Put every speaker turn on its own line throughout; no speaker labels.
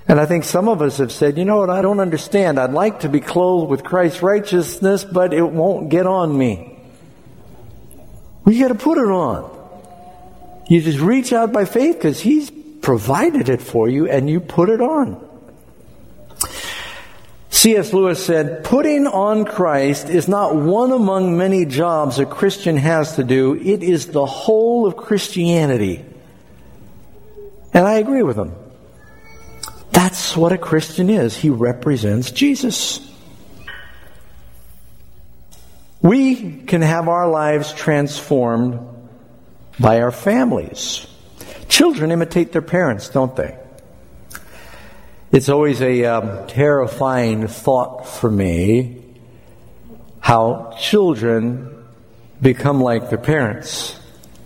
And I think some of us have said, you know what, I don't understand. I'd like to be clothed with Christ's righteousness, but it won't get on me. Well, you got to put it on. You just reach out by faith because He's provided it for you, and you put it on. C.S. Lewis said, putting on Christ is not one among many jobs a Christian has to do. It is the whole of Christianity. And I agree with him. That's what a Christian is. He represents Jesus. We can have our lives transformed by our families. Children imitate their parents, don't they? It's always a terrifying thought for me how children become like their parents.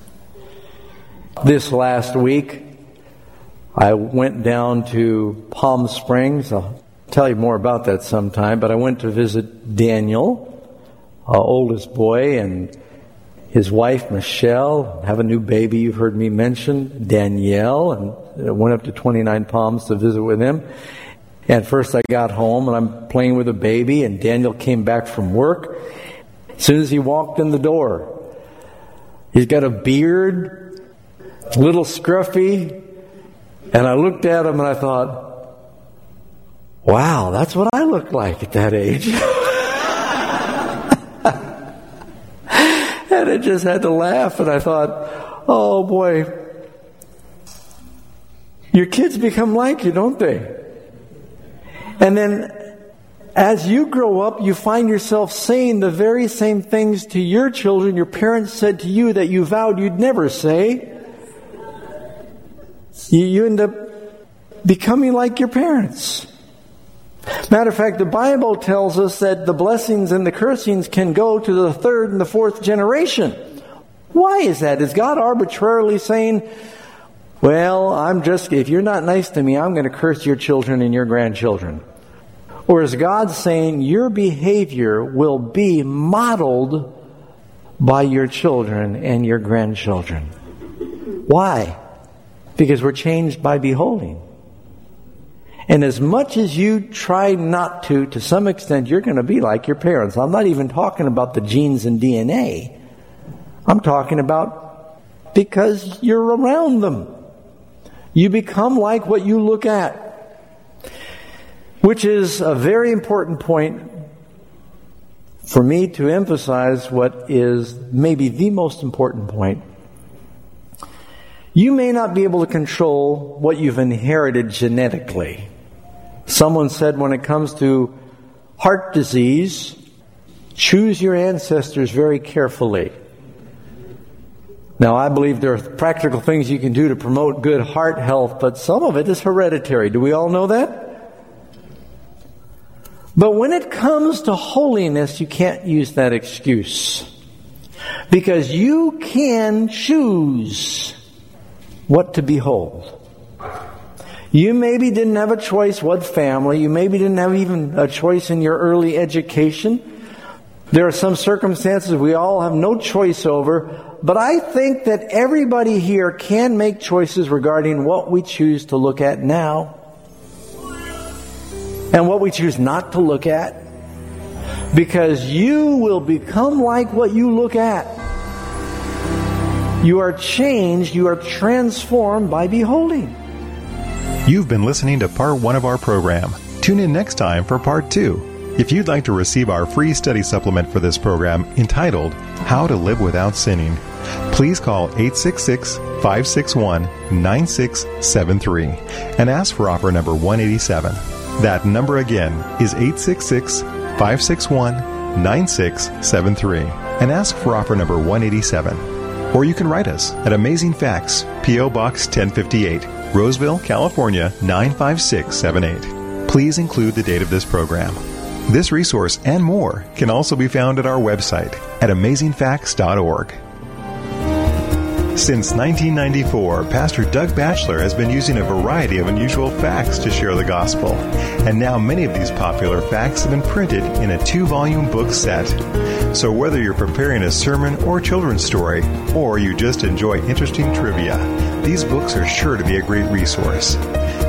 This last week, I went down to Palm Springs. I'll tell you more about that sometime, but I went to visit Daniel, our oldest boy, and his wife, Michelle, have a new baby you've heard me mention, Danielle, and went up to 29 Palms to visit with him. And first I got home, and I'm playing with the baby, and Daniel came back from work. As soon as he walked in the door, he's got a beard, a little scruffy, and I looked at him and I thought, wow, that's what I look like at that age. And I just had to laugh, and I thought, oh boy, your kids become like you, don't they? And then as you grow up, you find yourself saying the very same things to your children your parents said to you that you vowed you'd never say. You end up becoming like your parents. Matter of fact, the Bible tells us that the blessings and the cursings can go to the third and the fourth generation. Why is that? Is God arbitrarily saying, well, if you're not nice to me, I'm going to curse your children and your grandchildren? Or is God saying your behavior will be modeled by your children and your grandchildren? Why? Because we're changed by beholding. And as much as you try not to some extent, you're going to be like your parents. I'm not even talking about the genes and DNA. I'm talking about because you're around them. You become like what you look at. Which is a very important point for me to emphasize, what is maybe the most important point. You may not be able to control what you've inherited genetically. Someone said when it comes to heart disease, choose your ancestors very carefully. Now, I believe there are practical things you can do to promote good heart health, but some of it is hereditary. Do we all know that? But when it comes to holiness, you can't use that excuse. Because you can choose what to behold. You maybe didn't have a choice what family. You maybe didn't have even a choice in your early education. There are some circumstances we all have no choice over. But I think that everybody here can make choices regarding what we choose to look at now. And what we choose not to look at. Because you will become like what you look at. You are changed, you are transformed by beholding.
You've been listening to Part 1 of our program. Tune in next time for Part 2. If you'd like to receive our free study supplement for this program entitled How to Live Without Sinning, please call 866-561-9673 and ask for offer number 187. That number again is 866-561-9673 and ask for offer number 187. Or you can write us at Amazing Facts, P.O. Box 1058, Roseville, California 95678. Please include the date of this program. This resource and more can also be found at our website at amazingfacts.org. Since 1994, Pastor Doug Batchelor has been using a variety of unusual facts to share the gospel. And now many of these popular facts have been printed in a 2-volume book set. So whether you're preparing a sermon or children's story, or you just enjoy interesting trivia, these books are sure to be a great resource.